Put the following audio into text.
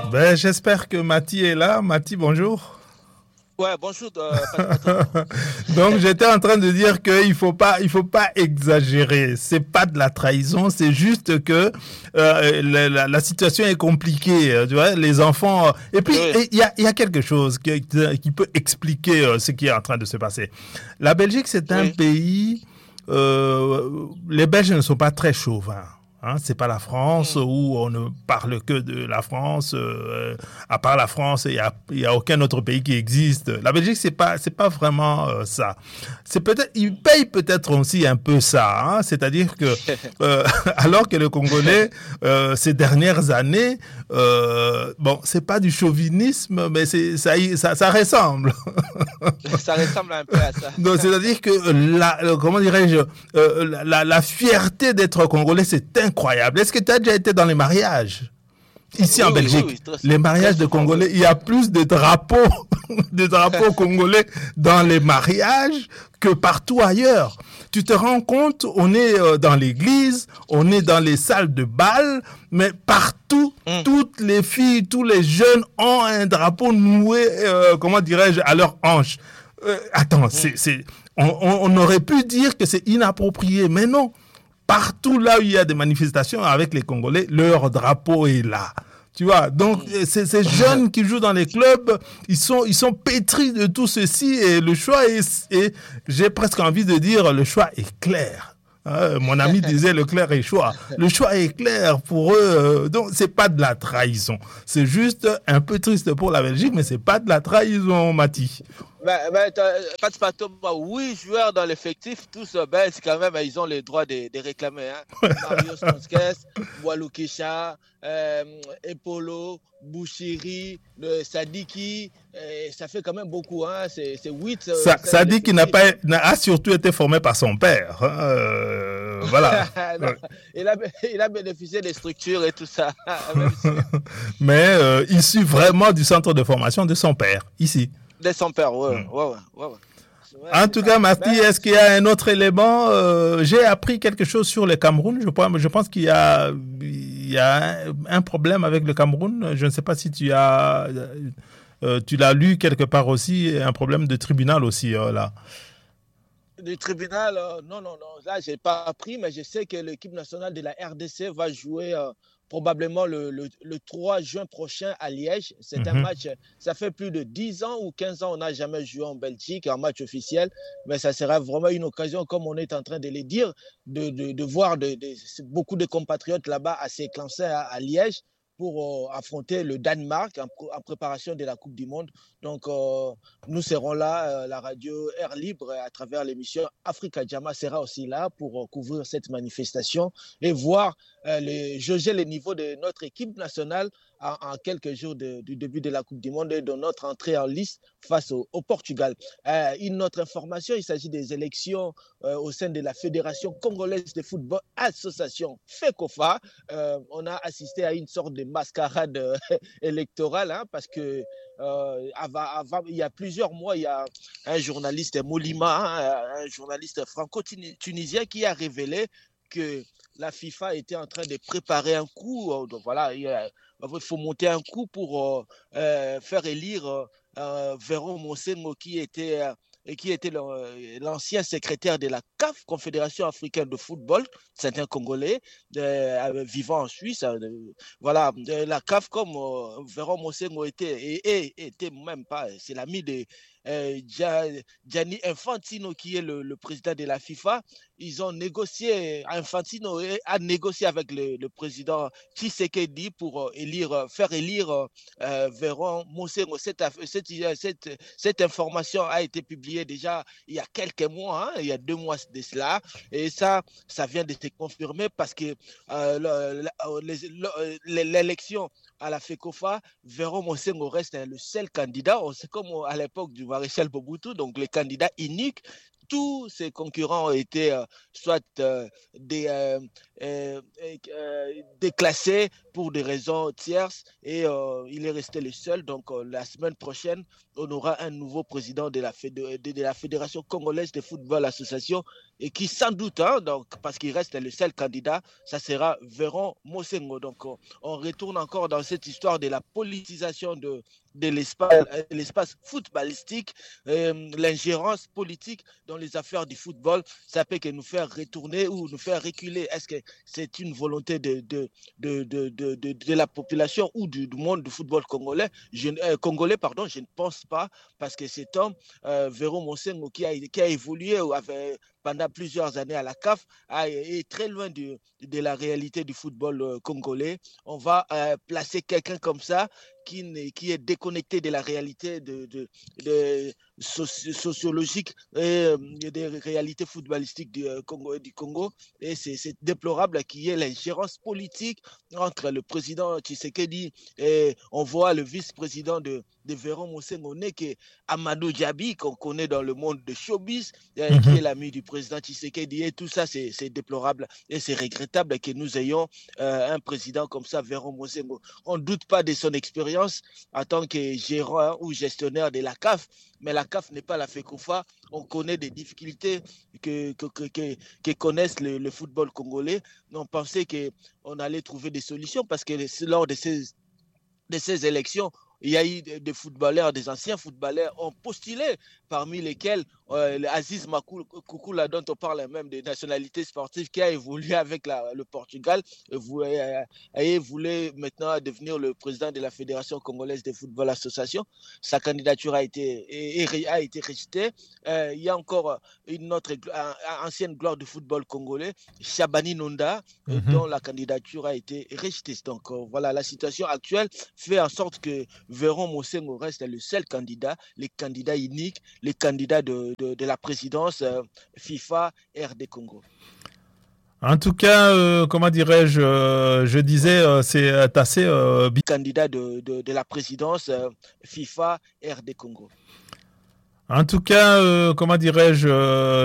Ben, j'espère que Mati est là. Mati, bonjour. Ouais, bonjour, Patrick. Donc, j'étais en train de dire qu'il faut pas exagérer. C'est pas de la trahison, c'est juste que la situation est compliquée. Tu vois, les enfants. Et puis, Oui, il y a quelque chose qui peut expliquer ce qui est en train de se passer. La Belgique, c'est un oui, pays. Les Belges ne sont pas très chauvins. Hein, c'est pas la France mm, où on ne parle que de la France. À part la France, il y a aucun autre pays qui existe. La Belgique, c'est pas vraiment ça. C'est peut-être, ils payent peut-être aussi un peu ça. Hein, c'est-à-dire que alors que le Congolais, ces dernières années, bon, c'est pas du chauvinisme, mais ça ressemble. ça ressemble un peu à ça. Donc, c'est-à-dire que comment dirais-je, la fierté d'être congolais, c'est incroyable. Est-ce que tu as déjà été dans les mariages ici en Oui, oui, oui, Belgique? oui, très, Les très mariages de souvent, oui. Congolais, il y a plus de drapeaux, de drapeaux congolais dans les mariages que partout ailleurs. Tu te rends compte, on est dans l'église, on est dans les salles de bal, mais partout, Mm, toutes les filles, tous les jeunes ont un drapeau noué, comment dirais-je, à leur hanche. Attends, mm, on aurait pu dire que c'est inapproprié, mais non. Partout là où il y a des manifestations avec les Congolais, leur drapeau est là. Tu vois, donc mm. ces jeunes qui jouent dans les clubs, ils sont pétris de tout ceci et j'ai presque envie de dire, le choix est clair. Mon ami disait le choix est clair pour eux. Donc c'est pas de la trahison. C'est juste un peu triste pour la Belgique, mais c'est pas de la trahison, Mati. Pas de Thomas, oui, joueurs dans l'effectif, tous, ben, c'est quand même, ils ont le droit de réclamer. Hein. Mario Stonskes, Walukisha, Epolo, Bouchiri, Sadiki, ça fait quand même beaucoup. Hein. C'est 8 au sein Ça de dit qu'il l'effectif. Hein. a surtout été formé par son père. Hein. Voilà. Non, il a bénéficié des structures et tout ça, même si. Mais issu vraiment du centre de formation de son père, ici. De son père, ouais, Mm. ouais, ouais, ouais, ouais. Ouais, En c'est tout ça. cas, Marty, Mais est-ce qu'il y a un autre élément j'ai appris quelque chose sur le Cameroun. Je pense il y a un problème avec le Cameroun. Je ne sais pas si tu l'as lu quelque part aussi, un problème de tribunal aussi, là. du tribunal, non, non, non. Là, je n'ai pas appris, mais je sais que l'équipe nationale de la RDC va jouer probablement le 3 juin prochain à Liège. C'est un Mhm. match, ça fait plus de 10 ans ou 15 ans, on n'a jamais joué en Belgique, un match officiel, mais ça sera vraiment une occasion, comme on est en train de le dire, de voir beaucoup de compatriotes là-bas à s'éclancer à Liège pour affronter le Danemark en préparation de la Coupe du Monde. Donc, nous serons là, la radio Air Libre, à travers l'émission Africa Jama sera aussi là pour couvrir cette manifestation et voir, jauger les niveaux de notre équipe nationale en quelques jours du début de la Coupe du Monde et de notre entrée en liste face au Portugal. Une autre information, il s'agit des élections au sein de la Fédération congolaise de football, association FECOFA. On a assisté à une sorte de mascarade électorale hein, parce que il y a plusieurs mois, il y a un journaliste Molima, un journaliste franco-tunisien qui a révélé que la FIFA était en train de préparer un coup. Donc voilà, il faut monter un coup pour faire élire Véron Monsengo qui était l'ancien secrétaire de la CAF, Confédération africaine de football, c'est un Congolais vivant en Suisse. Voilà, la CAF, comme Véron Monsengo était même pas, c'est l'ami de Gianni Infantino, qui est le président de la FIFA. Ils ont négocié, Infantino a négocié avec le président Tshisekedi pour faire élire Véron Monsengo. Cette information a été publiée déjà il y a quelques mois, hein, il y a 2 mois de cela, et ça vient de se confirmer parce que l'élection à la FECOFA, Véron Monsengo reste le seul candidat. C'est comme à l'époque du maréchal Bobutu, donc le candidat unique tous ses concurrents ont été soit déclassés pour des raisons tierces et il est resté le seul. Donc la semaine prochaine, on aura un nouveau président de la Fédération congolaise de football association et qui sans doute, donc, parce qu'il reste le seul candidat, ça sera Véron Mosengo. Donc on retourne encore dans cette histoire de la politisation de l'espace footballistique, l'ingérence politique dans les affaires du football, ça peut que nous faire retourner ou nous faire reculer. Est-ce que c'est une volonté de la population ou du monde du football congolais? Je ne pense pas, parce que cet homme, Véron Mosengo, qui a évolué pendant plusieurs années à la CAF, est très loin de la réalité du football congolais. On va placer quelqu'un comme ça qui est déconnecté de la réalité sociologique et des réalités footballistiques du Congo. Et c'est déplorable qu'il y ait l'ingérence politique entre le président Tshisekedi et on voit le vice-président de Véron Mosengo, qui est Amadou Diaby, qu'on connaît dans le monde de showbiz, qui est l'ami du président Tshisekedi. Et tout ça, c'est déplorable et c'est regrettable que nous ayons un président comme ça, Véron Mosengo. On ne doute pas de son expérience en tant que gérant ou gestionnaire de la CAF, mais la CAF n'est pas la FECOFA. On connaît des difficultés que connaissent le football congolais. On pensait qu'on allait trouver des solutions parce que lors de ces élections, il y a eu des footballeurs, des anciens footballeurs ont postulé, parmi lesquels Aziz Koukoula, dont on parle même de nationalité sportive, qui a évolué avec le Portugal et voulait maintenant devenir le président de la Fédération congolaise de football association. Sa candidature a été rejetée. Il y a encore une autre ancienne gloire du football congolais, Chabani Nonda, dont la candidature a été rejetée. Donc voilà, la situation actuelle fait en sorte que Véron Mosengo reste le seul candidat, le candidat unique, le candidat de la présidence FIFA RD Congo. En tout cas, comment dirais-je, je disais, c'est assez... candidat de la présidence FIFA RD Congo. En tout cas, comment dirais-je,